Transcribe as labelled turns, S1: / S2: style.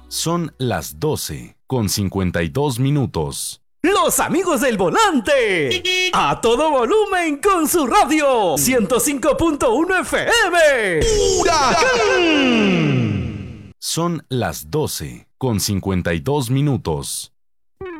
S1: Son las 12:52.
S2: Los amigos del volante. A todo volumen con su radio. 105.1 FM. ¡Huracán!
S1: Son las 12:52.